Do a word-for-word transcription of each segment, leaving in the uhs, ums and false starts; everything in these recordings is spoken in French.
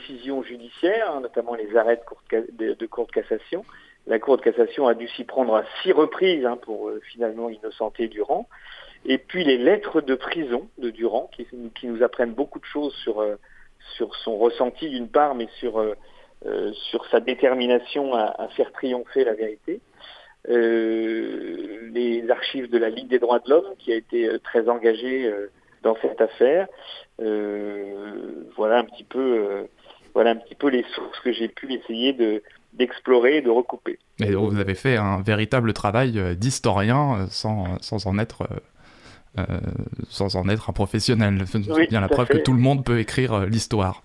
décisions judiciaires, hein, notamment les arrêts de cour de, de, de cour de cassation. La Cour de cassation a dû s'y prendre à six reprises hein, pour euh, finalement innocenter Durand. Et puis les lettres de prison de Durand, qui, qui nous apprennent beaucoup de choses sur, euh, sur son ressenti d'une part, mais sur, euh, euh, sur sa détermination à, à faire triompher la vérité. Euh, les archives de la Ligue des droits de l'homme, qui a été euh, très engagée euh, dans cette affaire. Euh, voilà un petit peu, euh, voilà un petit peu les sources que j'ai pu essayer de d'explorer et de recouper. Et vous avez fait un véritable travail d'historien sans, sans en être euh, sans en être un professionnel. C'est oui, bien la preuve fait. que tout le monde peut écrire l'histoire.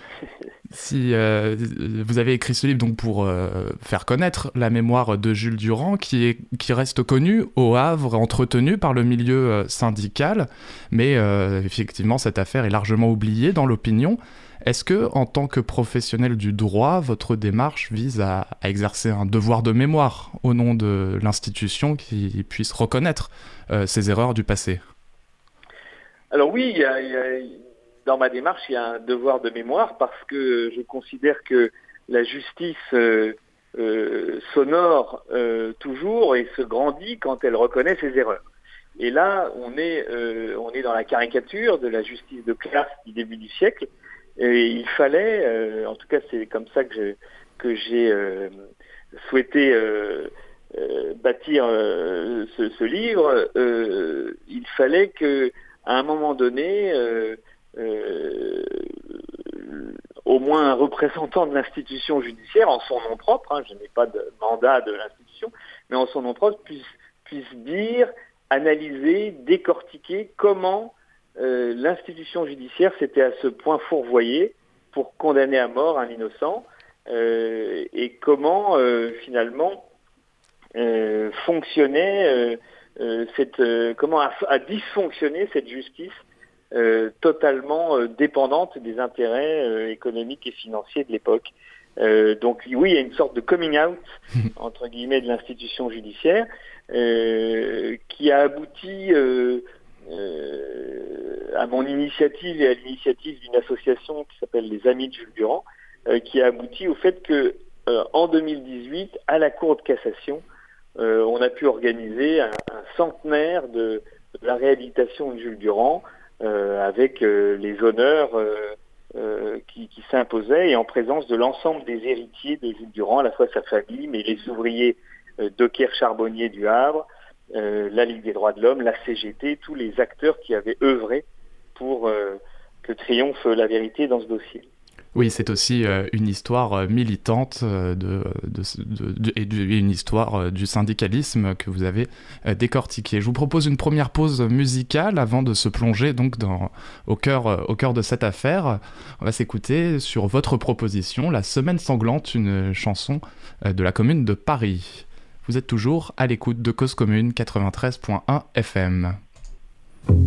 Si euh, vous avez écrit ce livre donc pour euh, faire connaître la mémoire de Jules Durand, qui, est, qui reste connue au Havre, entretenue par le milieu euh, syndical, mais euh, effectivement cette affaire est largement oubliée dans l'opinion. Est-ce que, en tant que professionnel du droit, votre démarche vise à, à exercer un devoir de mémoire au nom de l'institution qui puisse reconnaître euh, ces erreurs du passé ? Alors oui, il y a, il y a, dans ma démarche, il y a un devoir de mémoire parce que je considère que la justice euh, euh, s'honore euh, toujours et se grandit quand elle reconnaît ses erreurs. Et là, on est, euh, on est dans la caricature de la justice de classe du début du siècle. Et il fallait, euh, en tout cas c'est comme ça que, je, que j'ai euh, souhaité euh, euh, bâtir euh, ce, ce livre, euh, il fallait que à un moment donné, euh, euh, au moins un représentant de l'institution judiciaire, en son nom propre, hein, je n'ai pas de mandat de l'institution, mais en son nom propre, puisse, puisse dire, analyser, décortiquer comment Euh, l'institution judiciaire s'était à ce point fourvoyée pour condamner à mort un innocent euh, et comment euh, finalement euh, fonctionnait euh, euh, cette euh, comment a, a dysfonctionné cette justice euh, totalement euh, dépendante des intérêts euh, économiques et financiers de l'époque. Euh, donc oui, il y a une sorte de coming out entre guillemets de l'institution judiciaire euh, qui a abouti euh, Euh, à mon initiative et à l'initiative d'une association qui s'appelle les Amis de Jules Durand, euh, qui a abouti au fait que euh, en deux mille dix-huit, à la Cour de cassation, euh, on a pu organiser un, un centenaire de, de la réhabilitation de Jules Durand, euh, avec euh, les honneurs euh, euh, qui, qui s'imposaient et en présence de l'ensemble des héritiers de Jules Durand, à la fois sa famille, mais les ouvriers euh, dockers charbonniers du Havre, Euh, la Ligue des droits de l'homme, la C G T, tous les acteurs qui avaient œuvré pour euh, que triomphe la vérité dans ce dossier. Oui, c'est aussi euh, une histoire euh, militante euh, de, de, de, de, et, de, et une histoire euh, du syndicalisme que vous avez euh, décortiquée. Je vous propose une première pause musicale avant de se plonger donc dans, au, cœur, euh, au cœur de cette affaire. On va s'écouter sur votre proposition, La Semaine sanglante, une chanson euh, de la commune de Paris. Vous êtes toujours à l'écoute de Cause Commune quatre-vingt-treize point un F M.